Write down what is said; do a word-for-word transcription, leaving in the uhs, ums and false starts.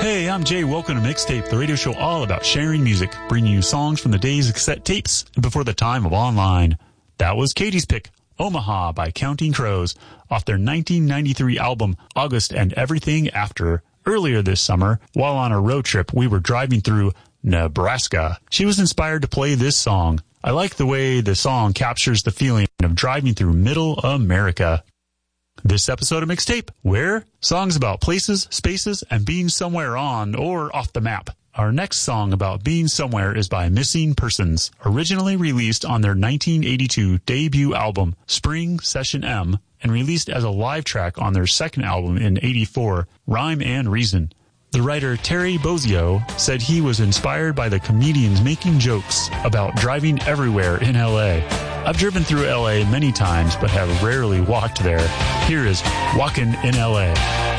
Hey, I'm Jay. Welcome to Mixtape, the radio show all about sharing music, bringing you songs from the days of cassette tapes and before the time of online. That was Katie's pick, Omaha by Counting Crows, off their nineteen ninety-three album, August and Everything After. Earlier this summer, while on a road trip, we were driving through Nebraska. She was inspired to play this song. I like the way the song captures the feeling of driving through Middle America. This episode of Mixtape, where songs about places, spaces, and being somewhere on or off the map. Our next song about being somewhere is by Missing Persons, originally released on their nineteen eighty-two debut album, Spring Session M, and released as a live track on their second album in eighty-four, Rhyme and Reason. The writer Terry Bozzio said he was inspired by the comedians making jokes about driving everywhere in L A. I've driven through L A many times, but have rarely walked there. Here is Walkin' in L A.